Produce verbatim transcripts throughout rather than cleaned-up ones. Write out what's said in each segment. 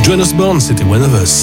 Joan Osborne, c'était One of Us.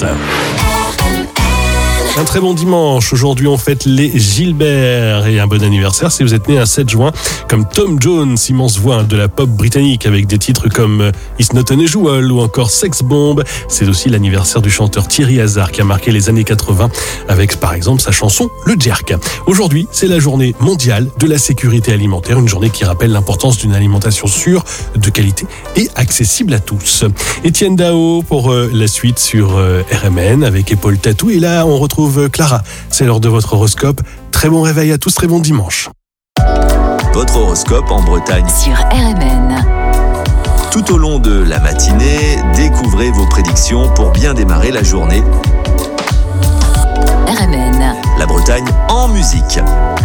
Un très bon dimanche. Aujourd'hui, on fête les Gilbert et un bon anniversaire si vous êtes né un sept juin, comme Tom Jones, immense voix de la pop britannique avec des titres comme It's Not Unusual ou encore Sex Bomb. C'est aussi l'anniversaire du chanteur Thierry Hazard qui a marqué les années quatre-vingts avec par exemple sa chanson Le Jerk. Aujourd'hui, c'est la journée mondiale de la sécurité alimentaire, une journée qui rappelle l'importance d'une alimentation sûre, de qualité et accessible à tous. Étienne Dao pour euh, la suite sur euh, R M N avec Épaule Tatou, et là on retrouve Clara, c'est l'heure de votre horoscope. Très bon réveil à tous, très bon dimanche. Votre horoscope en Bretagne sur R M N. Tout au long de la matinée, découvrez vos prédictions pour bien démarrer la journée. R M N. La Bretagne en musique.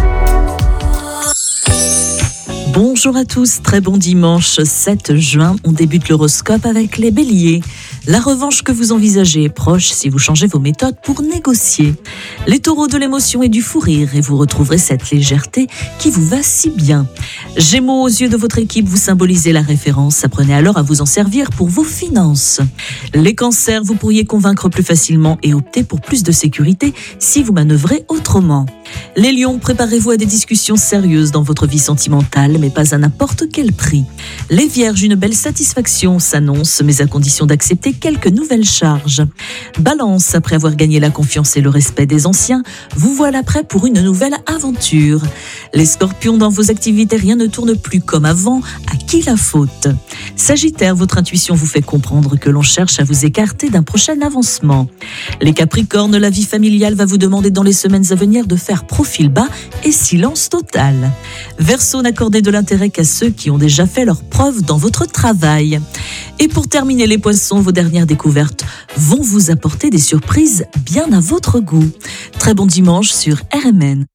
Bonjour à tous, très bon dimanche sept juin. On débute l'horoscope avec les béliers. La revanche que vous envisagez est proche si vous changez vos méthodes pour négocier. Les taureaux, de l'émotion et du fou rire, et vous retrouverez cette légèreté qui vous va si bien. Gémeaux, aux yeux de votre équipe, vous symbolisez la référence. Apprenez alors à vous en servir pour vos finances. Les cancers, vous pourriez convaincre plus facilement et opter pour plus de sécurité si vous manœuvrez autrement. Les lions, préparez-vous à des discussions sérieuses dans votre vie sentimentale, mais pas à n'importe quel prix. Les vierges, une belle satisfaction s'annonce, mais à condition d'accepter quelques nouvelles charges. Balance, après avoir gagné la confiance et le respect des anciens, vous voilà prêt pour une nouvelle aventure. Les scorpions, dans vos activités, rien ne tourne plus comme avant. À qui la faute ? Sagittaire, votre intuition vous fait comprendre que l'on cherche à vous écarter d'un prochain avancement. Les capricornes, la vie familiale va vous demander dans les semaines à venir de faire profil bas et silence total. Verseau, n'accordez de l'intérêt qu'à ceux qui ont déjà fait leurs preuves dans votre travail. Et pour terminer les poissons, vos dernières découvertes vont vous apporter des surprises bien à votre goût. Très bon dimanche sur R M N.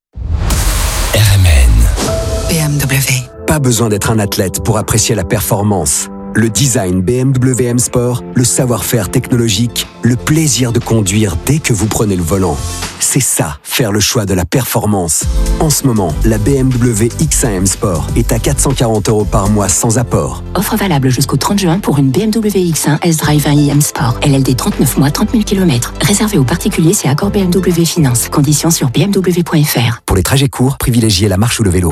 R M N. B M W. Pas besoin d'être un athlète pour apprécier la performance. Le design B M W M Sport, le savoir-faire technologique, le plaisir de conduire dès que vous prenez le volant. C'est ça, faire le choix de la performance. En ce moment, la B M W X un M Sport est à quatre cent quarante euros par mois sans apport. Offre valable jusqu'au trente juin pour une B M W X un S-Drive un i M Sport. L L D trente-neuf mois, trente mille kilomètres. Réservé aux particuliers, c'est accord B M W Finance. Conditions sur b m w point f r. Pour les trajets courts, privilégiez la marche ou le vélo.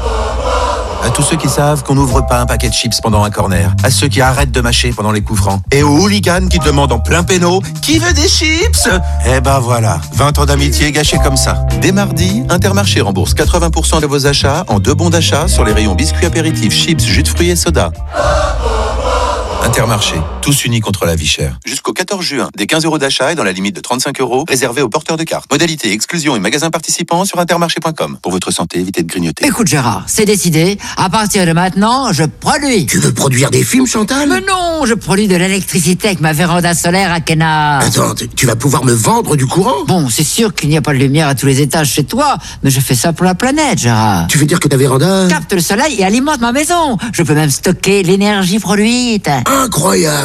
À tous ceux qui savent qu'on n'ouvre pas un paquet de chips pendant un corner. À ceux qui arrêtent de mâcher pendant les coups francs. Et aux hooligans qui demandent en plein péno « Qui veut des chips ?» Eh ben voilà, vingt ans d'amitié gâchés comme ça. Dès mardi, Intermarché rembourse quatre-vingts pour cent de vos achats en deux bons d'achat sur les rayons biscuits apéritifs, chips, jus de fruits et soda. Intermarché, tous unis contre la vie chère. Jusqu'au quatorze juin, des quinze euros d'achat et dans la limite de trente-cinq euros, réservés aux porteurs de cartes. Modalité, exclusion et magasins participants sur intermarché point com. Pour votre santé, évitez de grignoter. Écoute Gérard, c'est décidé. À partir de maintenant, je produis. Tu veux produire des films, Chantal ? Mais non, je produis de l'électricité avec ma véranda solaire à Kena. Attends, tu- tu vas pouvoir me vendre du courant ? Bon, c'est sûr qu'il n'y a pas de lumière à tous les étages chez toi, mais je fais ça pour la planète, Gérard. Tu veux dire que ta véranda... Capte le soleil et alimente ma maison. Je peux même stocker l'énergie produite. Incroyable !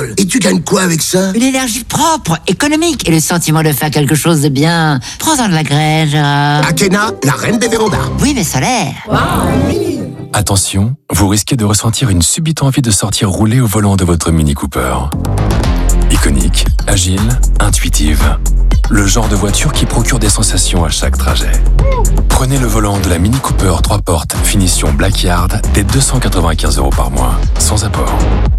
Et tu gagnes quoi avec ça ? Une énergie propre, économique et le sentiment de faire quelque chose de bien. Prends-en de la graine, Gérard. Akena, la reine des vérandas. Oui, mais solaire. Attention, vous risquez de ressentir une subite envie de sortir rouler au volant de votre Mini Cooper. Iconique, agile, intuitive. Le genre de voiture qui procure des sensations à chaque trajet. Prenez le volant de la Mini Cooper trois portes, finition Blackyard, dès deux cent quatre-vingt-quinze euros par mois, sans apport.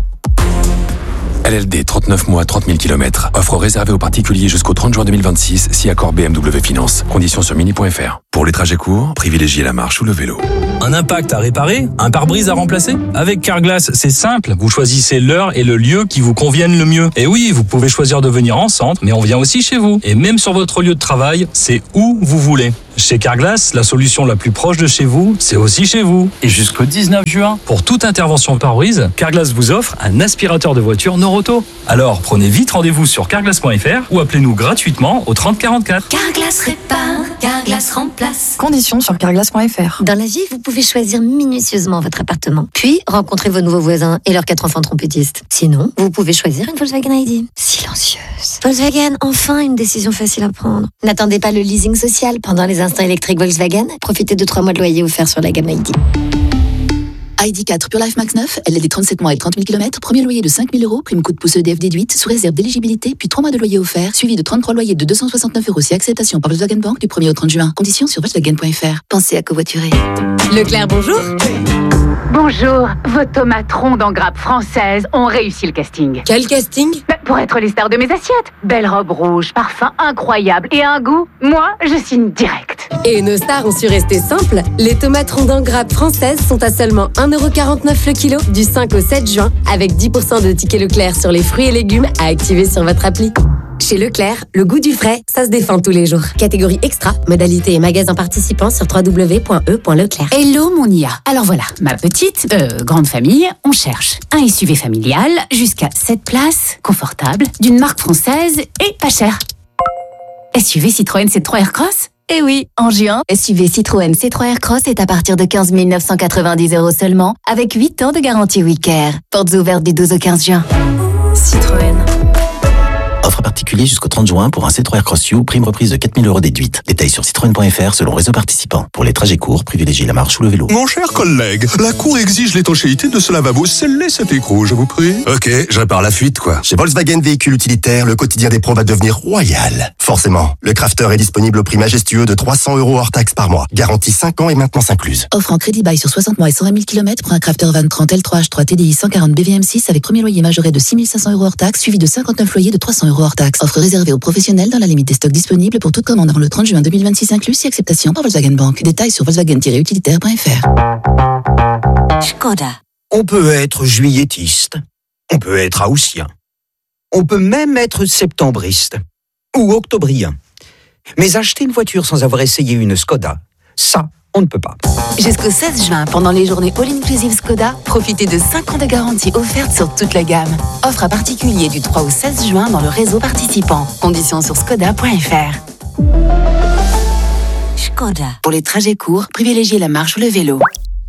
L L D trente-neuf mois, trente mille kilomètres. Offre réservée aux particuliers jusqu'au trente juin deux mille vingt-six, si accord B M W Finance. Conditions sur mini point f r. Pour les trajets courts, privilégiez la marche ou le vélo. Un impact à réparer? Un pare-brise à remplacer? Avec Carglass, c'est simple. Vous choisissez l'heure et le lieu qui vous conviennent le mieux. Et oui, vous pouvez choisir de venir en centre, mais on vient aussi chez vous. Et même sur votre lieu de travail, c'est où vous voulez. Chez Carglass, la solution la plus proche de chez vous, c'est aussi chez vous. Et jusqu'au dix-neuf juin, pour toute intervention pare-brise, Carglass vous offre un aspirateur de voiture Noroto. Alors, prenez vite rendez-vous sur carglass point f r ou appelez-nous gratuitement au trente quarante-quatre. Carglass répare, Carglass remplace. Conditions sur carglass point f r. Dans la vie, vous pouvez choisir minutieusement votre appartement, puis rencontrer vos nouveaux voisins et leurs quatre enfants trompettistes. Sinon, vous pouvez choisir une Volkswagen I D. Silencieuse. Volkswagen, enfin une décision facile à prendre. N'attendez pas le leasing social pendant les instants électriques Volkswagen. Profitez de trois mois de loyer offerts sur la gamme I D. I D quatre Pure Life Max neuf, L L D trente-sept mois et trente mille kilomètres, premier loyer de cinq mille euros, prime coup de pouce E D F déduite, sous réserve d'éligibilité, puis trois mois de loyer offert, suivi de trente-trois loyers de deux cent soixante-neuf euros si acceptation par Volkswagen Bank du premier au trente juin. Conditions sur Volkswagen point F R. Pensez à covoiturer. Leclerc, bonjour. Bonjour, vos tomates rondes en grappe française ont réussi le casting. Quel casting? Bah, pour être les stars de mes assiettes. Belle robe rouge, parfum incroyable et un goût, moi, je signe direct. Et nos stars ont su rester simples. Les tomates rondes en grappe françaises sont à seulement un euro quarante-neuf le kilo du cinq au sept juin, avec dix pour cent de tickets Leclerc sur les fruits et légumes à activer sur votre appli. Chez Leclerc, le goût du frais, ça se défend tous les jours. Catégorie extra, modalité et magasin participants sur w w w point e point leclerc. Hello mon I A. Alors voilà, ma petite, euh, grande famille, on cherche un S U V familial jusqu'à sept places, confortable, d'une marque française et pas cher. S U V Citroën C trois Aircross? Eh oui, en juin, S U V Citroën C trois Aircross est à partir de quinze mille neuf cent quatre-vingt-dix euros seulement, avec huit ans de garantie WeCare. Portes ouvertes du douze au quinze juin. Citroën. Offre particulier jusqu'au trente juin pour un C trois Aircross U, prime reprise de quatre mille euros déduite. Détails sur citroën point F R selon réseau participant. Pour les trajets courts, privilégiez la marche ou le vélo. Mon cher collègue, la Cour exige l'étanchéité de ce lavabo. Scellez cet écrou, je vous prie. Ok, je répare la fuite, quoi. Chez Volkswagen Véhicules Utilitaires, le quotidien des pros va devenir royal. Forcément, le Crafter est disponible au prix majestueux de trois cents euros hors taxe par mois. Garantie cinq ans et maintenance incluse. Offre en crédit bail sur soixante mois et cent vingt mille kilomètres pour un Crafter van trente L trois H trois T D I cent quarante B V M six avec premier loyer majoré de six mille cinq cents euros hors taxe, suivi de cinquante-neuf loyers de trois cents euros hors taxe. Offre réservée aux professionnels dans la limite des stocks disponibles pour toute commande avant le trente juin deux mille vingt-six inclus si acceptation par Volkswagen Bank. Détails sur volkswagen tiret utilitaire point F R. Skoda. On peut être juilletiste, on peut être haussien, on peut même être septembriste ou octobrien. Mais acheter une voiture sans avoir essayé une Skoda, ça, on ne peut pas. Jusqu'au seize juin, pendant les journées All-Inclusive Skoda, profitez de cinq ans de garantie offerte sur toute la gamme. Offre à particulier du trois au seize juin dans le réseau participant. Conditions sur skoda point F R. Skoda. Pour les trajets courts, privilégiez la marche ou le vélo.